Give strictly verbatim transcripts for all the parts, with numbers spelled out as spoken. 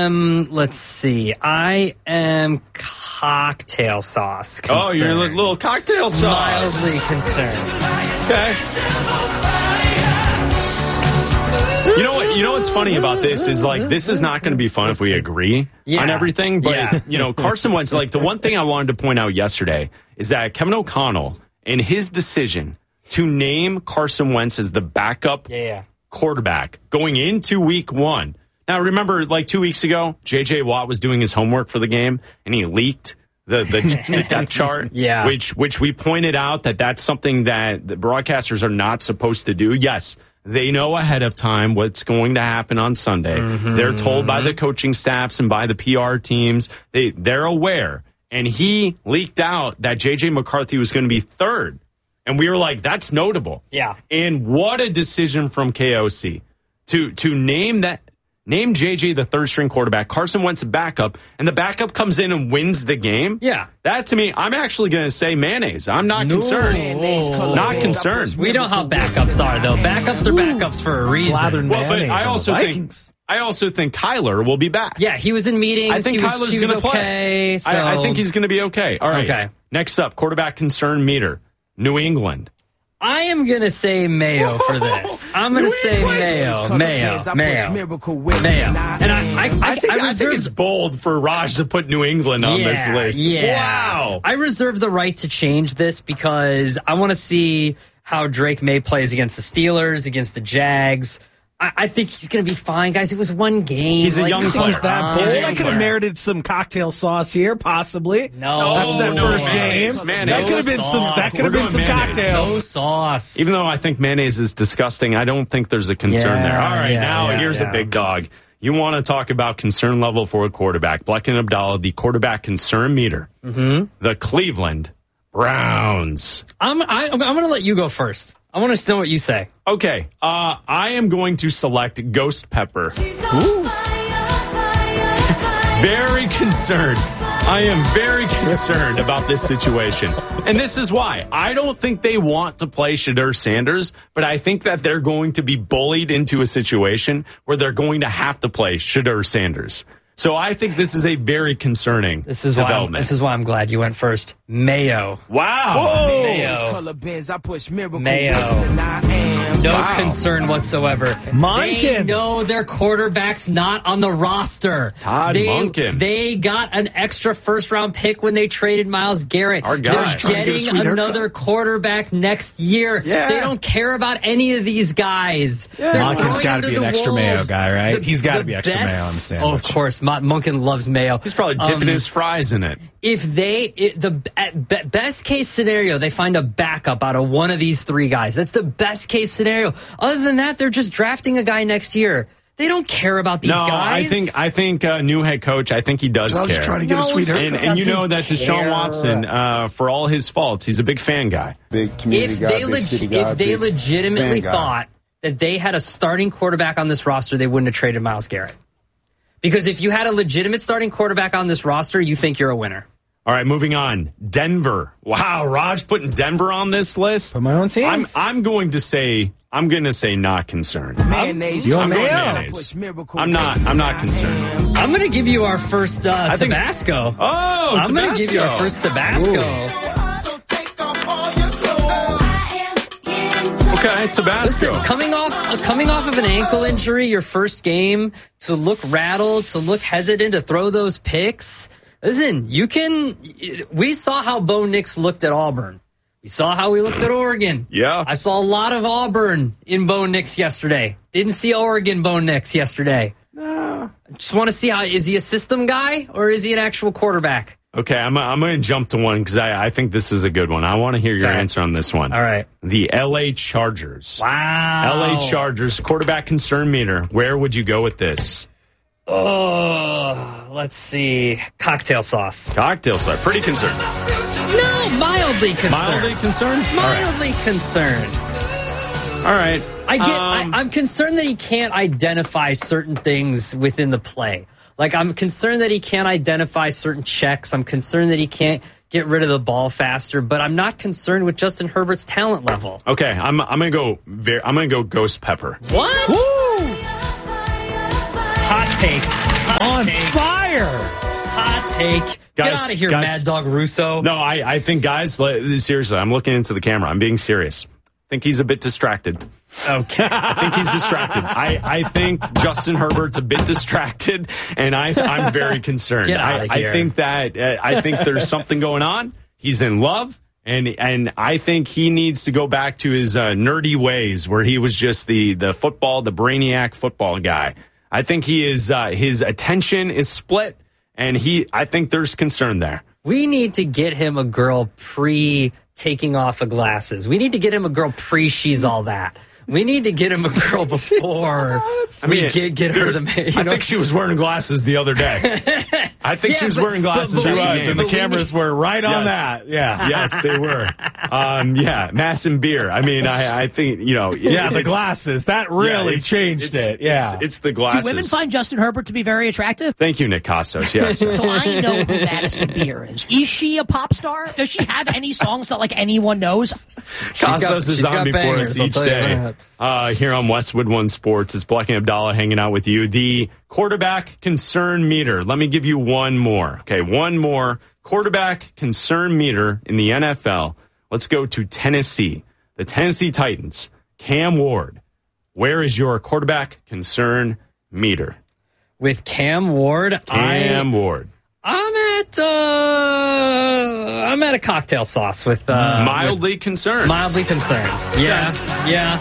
am, let's see, I am cocktail sauce concerned. Oh, you're a little cocktail sauce. Mildly concerned. Okay. You know what? You know what's funny about this is like this is not going to be fun if we agree yeah. on everything. But yeah. you know, Carson Wentz. Like the one thing I wanted to point out yesterday is that Kevin O'Connell and his decision to name Carson Wentz as the backup yeah. quarterback going into Week One. Now, remember, like two weeks ago, J J Watt was doing his homework for the game and he leaked the the, the depth chart. Yeah, which which we pointed out that that's something that the broadcasters are not supposed to do. Yes. They know ahead of time what's going to happen on Sunday. Mm-hmm. They're told by the coaching staffs and by the P R teams. They, they're aware. And he leaked out that J J McCarthy was going to be third. And we were like, that's notable. Yeah. And what a decision from K O C to to name that name J J the third string quarterback, Carson Wentz backup, and the backup comes in and wins the game. Yeah. That to me, I'm actually going to say mayonnaise. I'm not no. concerned. Not concerned. We know how backups are, though. Backups are backups for a reason. Well, but I also think I also think Kyler will be back. Yeah, he was in meetings. I think he was, Kyler's going to okay, play. So. I, I think he's going to be okay. All right. Okay. Next up, quarterback concern meter, New England. I am going to say Mayo for this. I'm going to say Mayo, Mayo, Mayo, Mayo. And I, I, I, I, think, I, I think it's bold for Raj to put New England on yeah, this list. Yeah. Wow. I reserve the right to change this because I want to see how Drake May plays against the Steelers, against the Jags. I, I think he's going to be fine, guys. It was one game. He's a like, young player. That bold. I could have merited some cocktail sauce here, possibly. No, after that no first mayonnaise. game, Mayonnaise. that could have been some. That could have been some mayonnaise. cocktail. No sauce. Even though I think mayonnaise is disgusting, I don't think there's a concern Yeah, there. All right, yeah, now yeah, here's yeah. a big dog. You want to talk about concern level for a quarterback? Bleck and Abdallah, the quarterback concern meter. Mm-hmm. The Cleveland Browns. I'm. I, I'm going to let you go first. I want to know what you say. Okay, uh, I am going to select Ghost Pepper. Very concerned. I am very concerned about this situation. And this is why. I don't think they want to play Shedeur Sanders, but I think that they're going to be bullied into a situation where they're going to have to play Shedeur Sanders. So I think this is a very concerning this is development. Why I'm, this is why I'm glad you went first. Mayo. Wow. Mayo. Mayo. No wow. concern whatsoever. Monken. They know their quarterback's not on the roster. Todd they, Monken. They got an extra first-round pick when they traded Myles Garrett. Our guy. They're getting get another quarterback next year. Yeah. They don't care about any of these guys. Yeah. Monken's got to be an extra wolves. Mayo guy, right? The, He's got to the be extra best, Mayo on the sandwich. Oh, of course. Mon- Monken loves Mayo. He's probably dipping Um, his fries in it. If they, it, the at be, best case scenario, they find a backup out of one of these three guys. That's the best case scenario. Other than that, they're just drafting a guy next year. They don't care about these no, guys. I think I think uh, new head coach. I think he does I was care. trying to get No, a sweet he haircut. And, and you know that Deshaun care. Watson, uh, for all his faults, he's a big fan guy. Big community if guy, they big leg- city guy, if they big legitimately fan guy. thought that they had a starting quarterback on this roster, they wouldn't have traded Myles Garrett. Because if you had a legitimate starting quarterback on this roster, you think you're a winner. All right, moving on. Denver. Wow, Raj putting Denver on this list. Put my own team. I'm I'm going to say I'm going to say not concerned. Mayonnaise. You I'm Mayo. going mayonnaise. I'm not. I'm not concerned. I'm going to give you our first uh, I think- Tabasco. Oh, I'm going to give you our Tabasco. first Tabasco. Okay, Tabasco. Listen, coming off uh, coming off of an ankle injury, your first game, to look rattled, to look hesitant, to throw those picks. Listen, you can. We saw how Bo Nix looked at Auburn. We saw how he looked at Oregon. Yeah. I saw a lot of Auburn in Bo Nix yesterday. Didn't see Oregon Bo Nix yesterday. No. Just want to see how, is he a system guy or is he an actual quarterback? Okay, I'm I'm going to jump to one because I, I think this is a good one. I want to hear your Okay. answer on this one. All right. The L A Chargers. Wow. L A Chargers quarterback concern meter. Where would you go with this? Oh, let's see. Cocktail sauce. Cocktail sauce. Pretty concerned. No, mildly concerned. Mildly concerned? All right. Mildly concerned. All right. I get. Um, I, I'm concerned that he can't identify certain things within the play. Like, I'm concerned that he can't identify certain checks. I'm concerned that he can't get rid of the ball faster. But I'm not concerned with Justin Herbert's talent level. Okay, I'm I'm gonna go. Very, I'm gonna go Ghost Pepper. What? Woo! Hot take. on take. fire. Hot take. Get Guys, out of here, guys. Mad Dog Russo. No, I, I think, guys, li- seriously, I'm looking into the camera. I'm being serious. I think he's a bit distracted. Okay. I think he's distracted. I, I think Justin Herbert's a bit distracted, and I, I'm very concerned. Get I, outta here. I think that uh, I think there's something going on. He's in love, and and I think he needs to go back to his uh, nerdy ways, where he was just the the football, the brainiac football guy. I think he is uh, his attention is split, and he. I think there's concern there. We need to get him a girl pre taking off of glasses. We need to get him a girl pre she's all that. We need to get him a girl before I we mean, get, get her dude, the. You I know? think she was wearing glasses the other day. I think Yeah, she was but- wearing but- glasses. but every we- game. And the But we cameras need- were right on Yes. that. Yeah. Yes, they were. Um, yeah, mass and beer. I mean, I, I think, you know. Yeah, the it's- glasses. That yeah, really it's- changed it's- it. Yeah. It's, it's the Do glasses. women find Justin Herbert to be very attractive? Thank you, Nick Costos. Yes. So I know who Madison Beer is. Is she a pop star? Does she have any songs that like anyone knows? Costos got- is she's on got before bangers, us I'll each tell you day. that. Uh, here on Westwood One Sports, it's Black and Abdallah hanging out with you. The quarterback concern meter. Let me give you one more. Okay, one more quarterback concern meter in the N F L. Let's go to Tennessee. The Tennessee Titans. Cam Ward. Where is your quarterback concern meter? With Cam Ward, Cam I, Ward. I'm at uh, I'm at a cocktail sauce with uh, Mildly concerned. with mildly concerns. Yeah, yeah.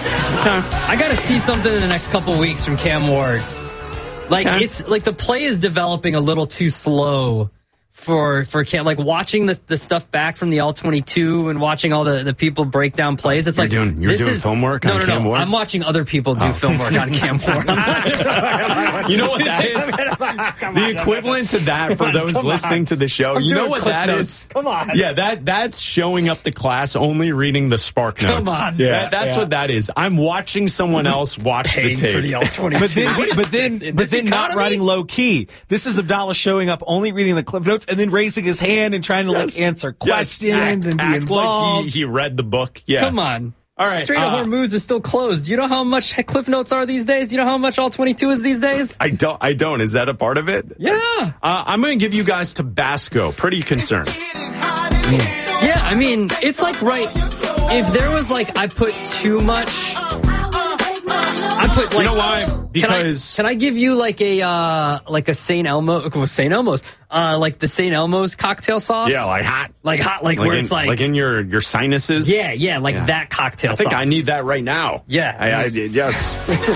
I got to see something in the next couple weeks from Cam Ward. Like Okay. it's like the play is developing a little too slow for for Cam. Like watching the the stuff back from the all twenty-two and watching all the, the people break down plays. It's You're like doing- you're this doing is, film work no, on no, Cam no. Ward? I'm watching other people do Oh. film work on Cam Ward. I'm not- You know what that is? The equivalent to that for those come listening on. to the show. I'm You know doing what Cliff that Notes. is? Come on. Yeah, that that's showing up to class only reading the Spark Come Notes. on. Yeah, Yeah, that's yeah. what that is. I'm watching someone else watch the paying tape. for the all twenty-two. But then, What is but then, this? In but this then not economy? writing low key. This is Abdallah showing up, only reading the clip notes, and then raising his hand and trying to Yes. like answer Yes. questions Act- and be act involved. like he, he read the book. Yeah. Come on. All right, Strait of uh, Hormuz is still closed. Do you know how much Cliff Notes are these days? Do you know how much all twenty-two is these days? I don't. I don't. Is that a part of it? Yeah. Uh, I'm going to give you guys Tabasco. Pretty concerned. Yeah, I mean, it's like right. If there was like, I put too much. I put like. You know why? Can I, Because can I give you like a uh like a Saint Elmo? Well, Saint Elmo's, uh, like the Saint Elmo's cocktail sauce. yeah, like hot, like hot, like, like where in, it's like, like in your your sinuses. yeah, yeah, like Yeah. that cocktail. I think sauce. I need that right now. Yeah. I, I yes.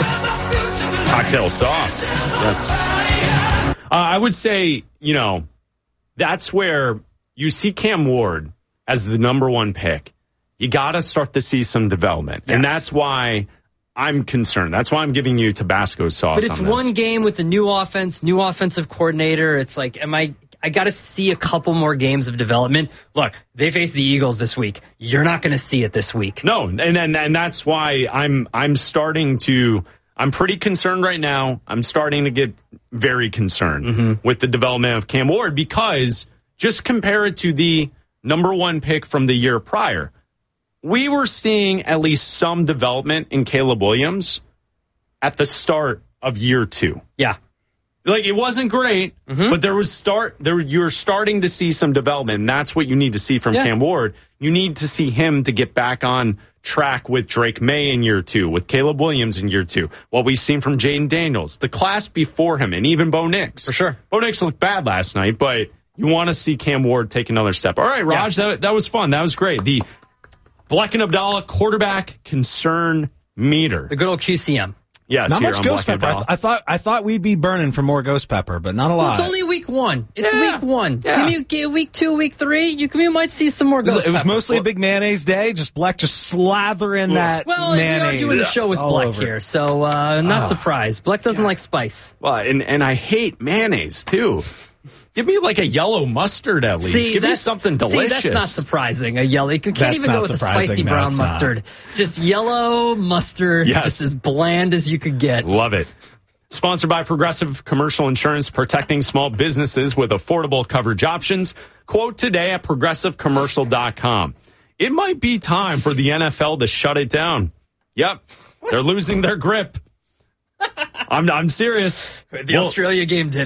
Cocktail sauce. Yes. Uh, I would say, you know, that's where you see Cam Ward as the number one pick. You got to start to see some development, and Yes. that's why I'm concerned. That's why I'm giving you Tabasco sauce. But it's on this. one game with a new offense, new offensive coordinator. It's like, am I? I got to see a couple more games of development. Look, they face the Eagles this week. You're not going to see it this week. No, and, and and that's why I'm I'm starting to I'm pretty concerned right now. I'm starting to get very concerned Mm-hmm. with the development of Cam Ward because just compare it to the number one pick from the year prior. We were seeing at least some development in Caleb Williams at the start of year two. Yeah. Like it wasn't great, Mm-hmm. but there was start there. You're starting to see some development. And that's what you need to see from Yeah. Cam Ward. You need to see him to get back on track with Drake May in year two, with Caleb Williams in year two. What we've seen from Jaden Daniels, the class before him, and even Bo Nix. For sure. Bo Nix looked bad last night, but you want to see Cam Ward take another step. All right, Raj, that that was fun. That was great. The Black and Abdallah quarterback concern meter. The good old Q C M. Yes, Not here much on ghost Black and pepper. I, Abdallah. th- I thought I thought we'd be burning for more ghost pepper, but not a lot. Well, it's only week one. It's Yeah. week one. Yeah. Give me give week two, week three. You, you might see some more It was, ghost it was pepper. mostly a big mayonnaise day. Just Black, just slather in that Well, we mayonnaise. are doing the show with all Bleck over. here, so uh, not surprised. Bleck doesn't like spice. Well, and, and I hate mayonnaise too. Give me like a yellow mustard at least. Give me that's- something delicious. See, that's not surprising. A yellow. You can't That's even not go with a surprising. spicy No, brown it's not. mustard. Just yellow mustard, Yes. just as bland as you could get. Love it. Sponsored by Progressive Commercial Insurance, protecting small businesses with affordable coverage options. Quote today at progressive commercial dot com. It might be time for the N F L to shut it down. Yep. They're losing their grip. I'm I'm serious. The Australia game did.